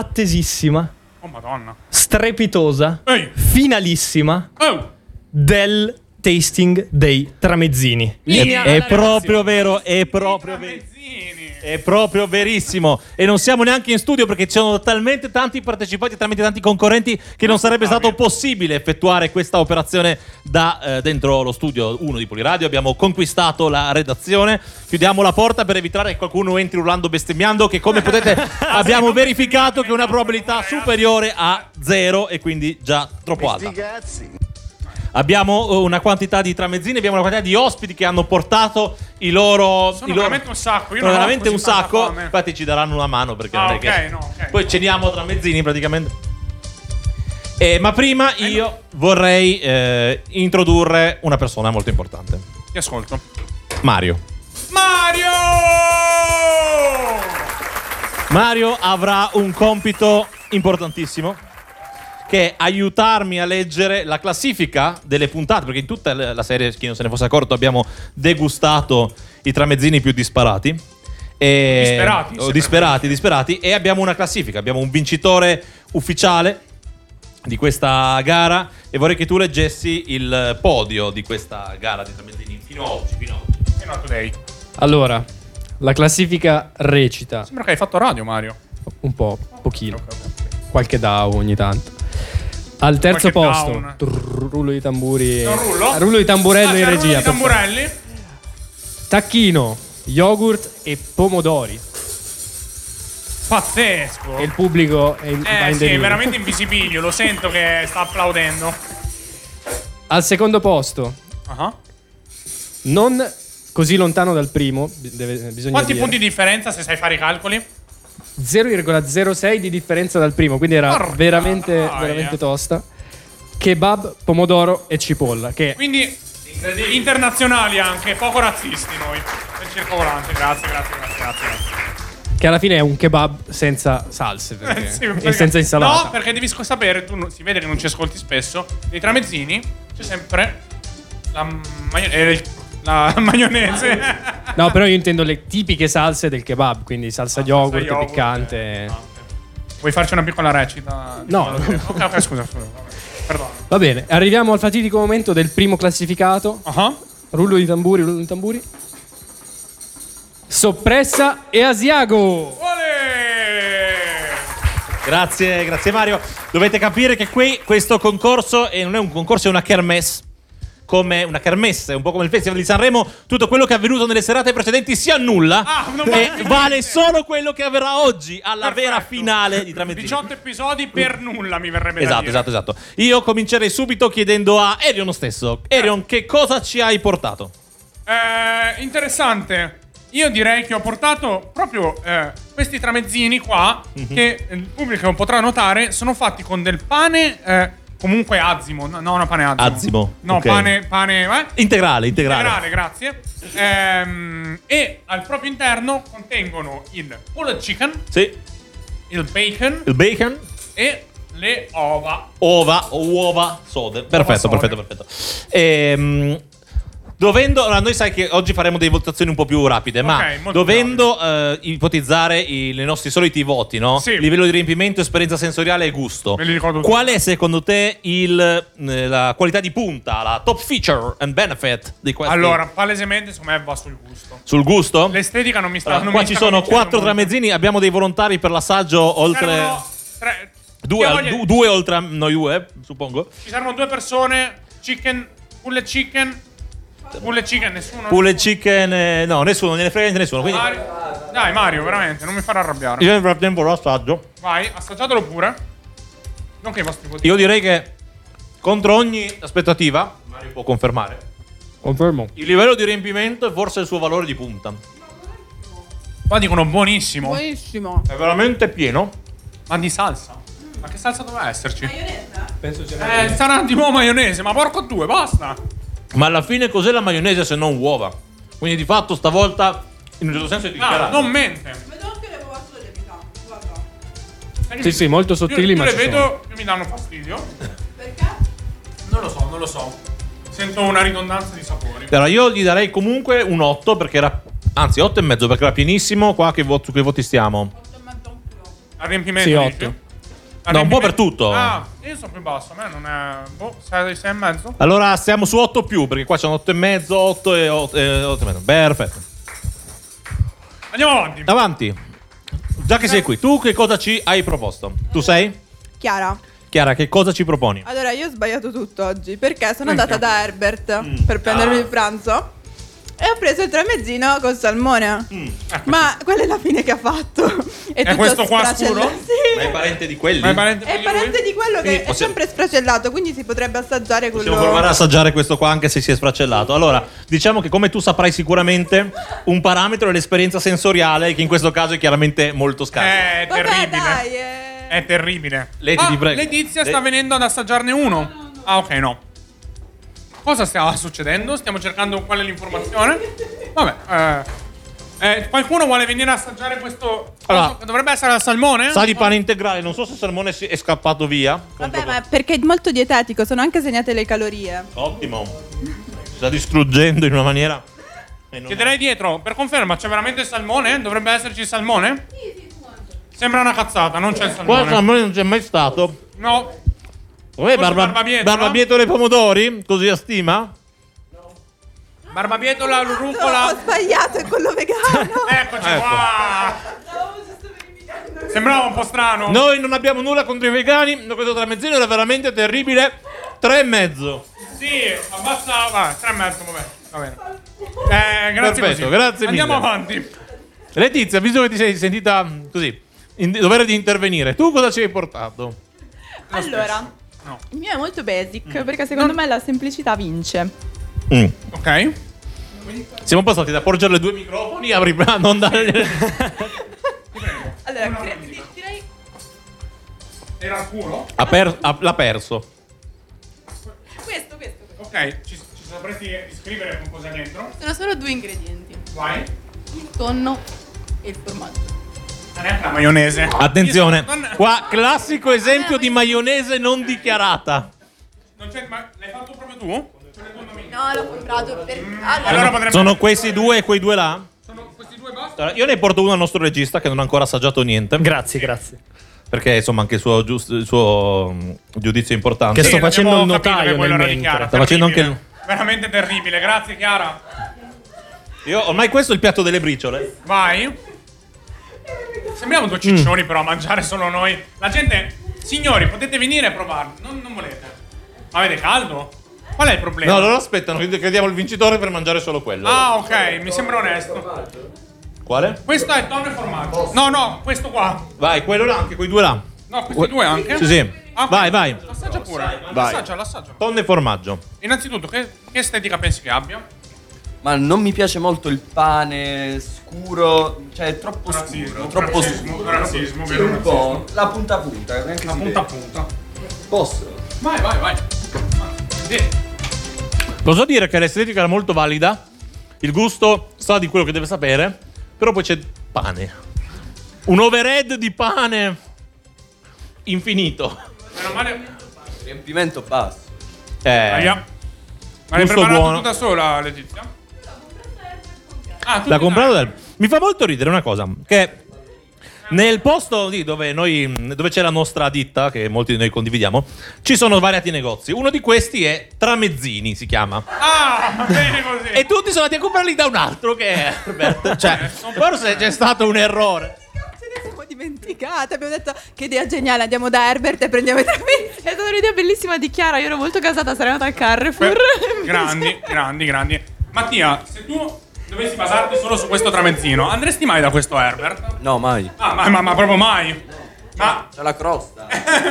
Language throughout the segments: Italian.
attesissima, Oh madonna, strepitosa, ehi, finalissima oh, del tasting dei tramezzini. È proprio vero, è proprio vero. È proprio verissimo. E non siamo neanche in studio perché ci sono talmente tanti partecipanti, talmente tanti concorrenti che non sarebbe stato possibile effettuare questa operazione da dentro lo studio 1 di Poliradio. Abbiamo conquistato la redazione. Chiudiamo la porta per evitare che qualcuno entri urlando bestemmiando, che come potete abbiamo verificato che è una probabilità superiore a 0 e quindi già troppo alta. Abbiamo una quantità di tramezzini, abbiamo una quantità di ospiti che hanno portato sono veramente un sacco. Io sono non ho veramente così un tanta sacco. fame. Infatti ci daranno una mano perché non è che ok. poi ceniamo tramezzini praticamente. Ma prima io vorrei introdurre una persona molto importante. Ti ascolto. Mario avrà un compito importantissimo, che è aiutarmi a leggere la classifica delle puntate, perché in tutta la serie, chi non se ne fosse accorto, abbiamo degustato i tramezzini più disparati. Disperati, e abbiamo una classifica, abbiamo un vincitore ufficiale di questa gara e vorrei che tu leggessi il podio di questa gara di tramezzini fino ad oggi. Fino a today. Allora, la classifica recita Sembra che hai fatto radio, Mario. un po', pochino, Ok. qualche DAO ogni tanto. Al terzo Qualche posto, down. rullo di tamburi. Un rullo? Rullo di tamburello in c'è il regia. rullo di per favore. tamburelli. Tacchino, yogurt e pomodori. Pazzesco. E il pubblico va in Sì, è delirio. veramente in visibilio. Lo sento che sta applaudendo. Al secondo posto, Ah. non così lontano dal primo, bisogna Quanti dire. punti di differenza se sai fare i calcoli? 0,06 di differenza dal primo, quindi era Porca veramente, troia. veramente tosta. Kebab, pomodoro e cipolla. Che Quindi internazionali anche, poco razzisti noi. Del circolante, grazie. che alla fine è un kebab senza salse Sì, e perché- senza insalata. No, perché devi sapere, si vede che non ci ascolti spesso, nei tramezzini c'è sempre la maionese. No, però io intendo le tipiche salse del kebab, quindi salsa yogurt, yogurt, piccante. Ah, ok. Vuoi farci una piccola recita? No. Ok, scusa. Perdono. Va bene, arriviamo al fatidico momento del primo classificato. Ah. Rullo di tamburi. Soppressa e Asiago. Grazie Mario. Dovete capire che questo concorso non è un concorso, è una kermesse. Come una kermesse, un po' come il Festival di Sanremo, tutto quello che è avvenuto nelle serate precedenti si annulla e vale solo quello che avverrà oggi alla vera finale di tramezzini. 18 episodi per nulla, mi verrebbe da dire. Esatto. Io comincerei subito chiedendo a Erion stesso. Erion, che cosa ci hai portato? Interessante. Io direi che ho portato proprio questi tramezzini qua, che il pubblico potrà notare, sono fatti con del pane comunque azimo, no, una pane azimo. Azimo, No, ok. pane Integrale. integrale, grazie. E al proprio interno contengono il pulled chicken, Sì, il bacon il bacon, e le uova. uova sode. Perfetto. Allora, noi sai che oggi faremo delle votazioni un po' più rapide, ma molto dovendo ipotizzare i nostri soliti voti, no? Sì. Livello di riempimento, esperienza sensoriale e gusto. Me li ricordo tutti. Qual è secondo te la qualità di punta, la top feature and benefit di questi? Allora, palesemente, secondo me va sul gusto. Sul gusto? L'estetica non mi sta. Allora, non qua mi ci sta sono convincendo 4 molto. tramezzini, abbiamo dei volontari per l'assaggio oltre Servono tre- due, due oltre a noi due, suppongo. Ci servono 2 persone. Pulled chicken, nessuno. Pulled chicken, no, nessuno, non ne frega niente nessuno. Quindi Dai, Mario, veramente, non mi farà arrabbiare. io nel frattempo lo assaggio. Vai, assaggiatelo pure. Non che i vostri voti. Io direi che contro ogni aspettativa, Mario può confermare, Confermo. il livello di riempimento è forse il suo valore di punta. Qua dicono buonissimo. Buonissimo. È veramente pieno. Ma di salsa? Ma che salsa doveva esserci? Penso sia Sarà di nuovo maionese, ma porco due, basta. Ma alla fine cos'è la maionese se non uova? Quindi di fatto stavolta in un certo senso è No, dichiarato. non mente. Vedo anche le uova sulle metà. Guarda. Sì, molto sottili, io ma le ci vedo e mi danno fastidio. Perché? Non lo so. Sento una ridondanza di sapori. Allora io gli darei comunque un 8 perché era, anzi 8,5 perché era pienissimo. Qua che voti stiamo? 8,5 anch'io. Al riempimento. Sì, dici? 8. Al No, un po' riempimento- per tutto. Ah, io sono più basso, a me non è. Boh, 6 e mezzo? Allora siamo su 8 più, perché qua c'hanno 8 e mezzo, 8 e 8 e mezzo. Perfetto. Andiamo avanti. Avanti. Già che sei qui, tu che cosa ci hai proposto? Tu sei? Chiara. Chiara, che cosa ci proponi? Allora, io ho sbagliato tutto oggi perché sono andata da Herbert per prendermi il pranzo e ho preso il tramezzino col salmone. Ma quella è la fine che ha fatto. È tutto questo qua sfracellato. scuro? Sì. Ma è parente di quelli? Ma è parente È di parente lui? di quello che è possiamo- sempre sfracellato, quindi si potrebbe assaggiare quello. Possiamo provare ad assaggiare questo qua anche se si è sfracellato. Allora, diciamo che come tu saprai sicuramente, un parametro è l'esperienza sensoriale, che in questo caso è chiaramente molto scarsa. È Vabbè, terribile. dai, È terribile. Leti, ti prego. Letizia sta venendo ad assaggiarne uno. Ah, ok, no. Cosa sta succedendo? Stiamo cercando qual è l'informazione. Vabbè, qualcuno vuole venire a assaggiare questo? Allora. Dovrebbe essere al salmone? Sa di pane integrale, non so se il salmone è scappato via. Vabbè, ma perché è molto dietetico, sono anche segnate le calorie. Ottimo. Si sta distruggendo in una maniera. Chiederei dietro, per conferma, c'è veramente il salmone? Dovrebbe esserci il salmone? Sembra una cazzata, non c'è il Qua il salmone. salmone non c'è mai stato. No. Com'è Forse barbabietola? barbabietola e pomodori? Così a stima? Barbabietola, No, ho rucola. sbagliato, è quello vegano. Eccoci Ecco. qua. Sembrava un po' strano. Noi non abbiamo nulla contro i vegani, ma questo tramezzino era veramente terribile. 3,5. Sì, abbassa. Va, 3,5, vabbè. Va bene. Grazie Perfetto, così. grazie Andiamo mille. avanti. Letizia, visto che ti sei sentita così, in dovere di intervenire, tu cosa ci hai portato? Allora, No. il mio è molto basic perché secondo me la semplicità vince. Ok. Siamo passati da porgere 2 microfoni a non dare. Allora, direi Era al culo? L'ha perso. questo. Ok, ci sapresti descrivere con cosa dentro? Sono solo 2 ingredienti: Vai. il tonno e il formaggio. Non è la maionese. Attenzione, Io sono- qua classico esempio di maionese non dichiarata. Non c'è, ma l'hai fatto proprio tu? No, l'ho comprato per. Allora potrebbe. Sono questi due e quei due là? Sono questi due basta? Allora, io ne porto uno al nostro regista che non ha ancora assaggiato niente. Grazie, grazie. Perché insomma anche il suo, il suo giudizio è importante. Che sto l'abbiamo facendo il capito notaio che quello nel era di Chiara. mentre. Sta facendo anche Terribile. Veramente terribile. Grazie, Chiara. Io ormai questo è il piatto delle briciole. Vai. Sembriamo due ciccioni però a mangiare solo noi. La gente, signori, potete venire a provarli. Non volete. Ma avete caldo? Qual è il problema? No, loro aspettano, crediamo il vincitore per mangiare solo quello. Ah, ok, mi sembra onesto. Quale? Questo è tonno e formaggio. No, questo qua. Vai, quello là, anche quei due là. No, questi due anche. Sì, sì. Ah, ok. Vai. Assaggia pure. Vai. L'assaggia. Tonno e formaggio. Innanzitutto, che estetica pensi che abbia? Ma non mi piace molto il pane scuro, cioè è troppo scuro, troppo scuro. Razzismo, Sì, vero? un po'. La punta a punta, neanche La si punta a vede. punta. Posso? Vai. Sì. Posso dire che l'estetica era molto valida. Il gusto sa di quello che deve sapere. Però poi c'è pane. Un overhead di pane infinito. Meno male. Riempimento basso. Aia. Ma l'hai Gusto preparato buono. tu da sola, Letizia? Ah, tu L'ha ti comprato dai. dal... Mi fa molto ridere una cosa. Che nel posto lì dove c'è la nostra ditta, che molti di noi condividiamo, ci sono svariati negozi. Uno di questi è Tramezzini, si chiama. Ah, va bene così. E tutti sono andati a comprarli da un altro che è Herbert. Cioè, forse c'è stato un errore. Ce ne siamo dimenticate. Abbiamo detto che idea geniale, andiamo da Herbert e prendiamo i tramezzini. È stata un'idea bellissima di Chiara. Io ero molto gasata, sarei andata al Carrefour. Grandi. Mattia, se tu dovessi basarti solo su questo tramezzino, andresti mai da questo Herbert? No, mai. Ah, ma proprio mai. Ma C'è la crosta.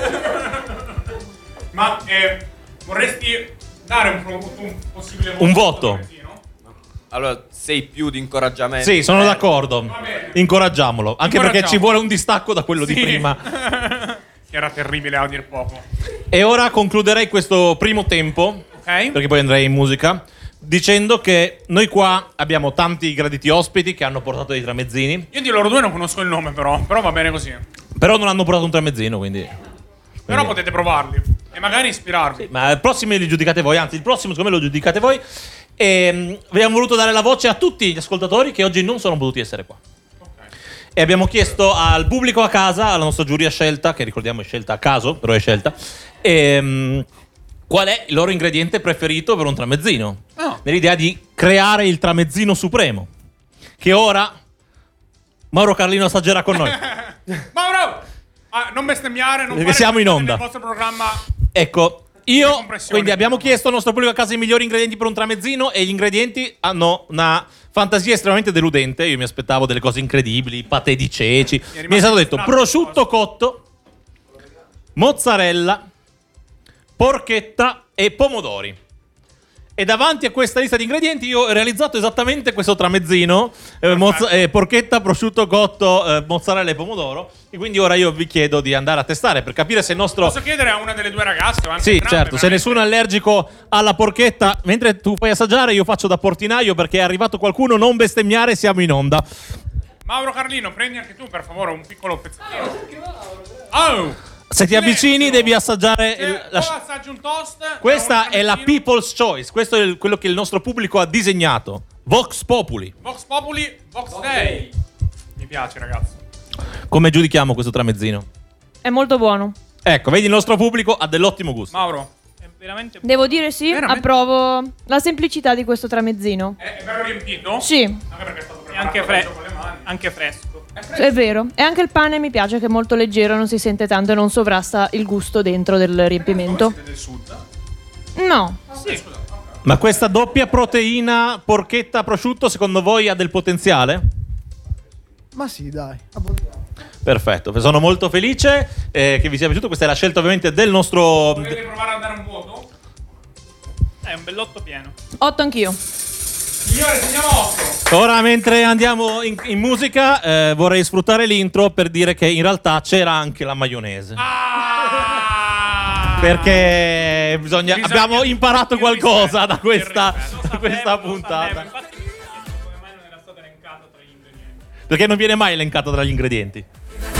vorresti dare un possibile Un voto. al tramezzino? Allora, sei più di incoraggiamento. Sì, sono d'accordo. bene. Incoraggiamolo. Anche perché Incoraggiamo. ci vuole un distacco da quello di Sì. prima. Che era terribile a dir poco. E ora concluderei questo primo tempo, Ok? perché poi andrei in musica, dicendo che noi qua abbiamo tanti graditi ospiti che hanno portato dei tramezzini, Io di loro due non conosco il nome però va bene così. però non hanno portato un tramezzino, quindi... Però potete provarli e magari ispirarvi. Ma il prossimo li giudicate voi, anzi il prossimo secondo me lo giudicate voi. E abbiamo voluto dare la voce a tutti gli ascoltatori che oggi non sono potuti essere qua. e abbiamo chiesto al pubblico a casa, alla nostra giuria scelta, che ricordiamo è scelta a caso, però è scelta, qual è il loro ingrediente preferito per un tramezzino. Nell'idea di creare il tramezzino supremo, che ora Mauro Carlino assaggerà con noi. Mauro! Non bestemmiare, non Perché fare siamo in onda. nel vostro programma. Ecco, io, Decompressione. quindi abbiamo chiesto al nostro pubblico a casa i migliori ingredienti per un tramezzino e gli ingredienti hanno una fantasia estremamente deludente. Io mi aspettavo delle cose incredibili, patè di ceci. Mi è stato detto prosciutto cotto, mozzarella, porchetta e pomodori. E davanti a questa lista di ingredienti io ho realizzato esattamente questo tramezzino, porchetta, prosciutto cotto, mozzarella e pomodoro. E quindi ora io vi chiedo di andare a testare per capire se il nostro... Posso chiedere a una delle due ragazze o anche Sì, entrambe, certo, se veramente? nessuno è allergico alla porchetta, mentre tu fai assaggiare io faccio da portinaio perché è arrivato qualcuno, non bestemmiare, siamo in onda. Mauro Carlino, prendi anche tu per favore un piccolo pezzettino. Oh! Se ti avvicini devi assaggiare... Poi assaggi un toast. Questa un è la tramezzino. People's Choice, questo è quello che il nostro pubblico ha disegnato. Vox Populi. Vox Populi, Vox Day. Mi piace, ragazzi. Come giudichiamo questo tramezzino? È molto buono. Ecco, vedi il nostro pubblico ha dell'ottimo gusto. Mauro, È veramente Devo dire sì, Veramente? approvo la semplicità di questo tramezzino. è bello riempito? Sì, Anche perché è stato è anche, preparato con le mani. anche fresco. è vero. E anche il pane mi piace che è molto leggero, non si sente tanto e non sovrasta il gusto dentro del riempimento. Siete del sud? No, Ma questa doppia proteina porchetta prosciutto secondo voi ha del potenziale? Ma sì, dai. Perfetto, sono molto felice che vi sia piaciuto. Questa è la scelta ovviamente del nostro... Volete provare a dare un voto? È un bellotto pieno. 8 anch'io. Signore, segniamo 8. Ora mentre andiamo in musica vorrei sfruttare l'intro per dire che in realtà c'era anche la maionese. Perché abbiamo imparato qualcosa da questa puntata. Infatti mi chiedo come mai non era stata elencata tra gli ingredienti. Perché non viene mai elencata tra gli ingredienti.